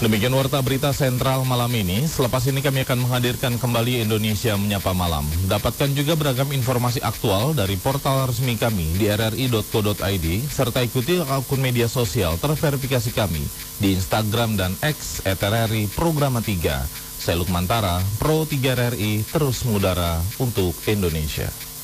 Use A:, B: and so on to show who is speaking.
A: Demikian warta berita sentral malam ini. Selepas ini kami akan menghadirkan kembali Indonesia Menyapa Malam. Dapatkan juga beragam informasi aktual dari portal resmi kami di rri.co.id, serta ikuti akun media sosial terverifikasi kami di Instagram dan X @RRI Programa 3. Saya Lukmantara, Pro 3 RRI, terus mengudara untuk Indonesia.